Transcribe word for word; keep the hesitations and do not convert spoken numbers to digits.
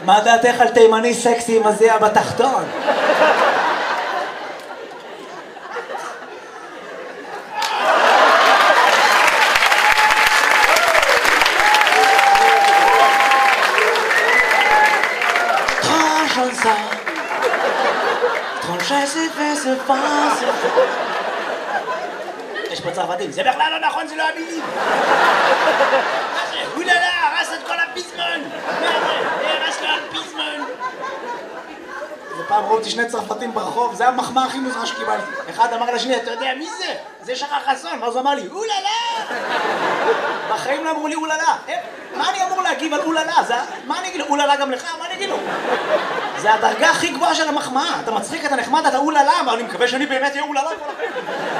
מה דעתך על תימני סקסי עם הזיע בתחתון? יש פה צרפתים, זה בכלל לא נכון, זה לא המילים. מה זה? אוללה, הרס את כל הפיזמון. מה זה? הרס לו הפיזמון. זה פעם ראיתי שני צרפתים ברחוב, זה המחמאה הכי מוזרה שקיבלתי. אחד אמר לשני, אתה יודע מי זה? זה שחר חסון. ואז הוא אמר לי, אוללה! בחיים לא אמרו לי אוללה. מה אני אמור להגיב על אוללה? מה אני אגיד לו? אוללה גם לך? מה אני אגיד לו? זה הדרגה הכי גבוהה של המחמאה. אתה מצחיק, אתה נחמד, אתה אוללה, אבל אני מקווה שאני באמת אהיה אוללה.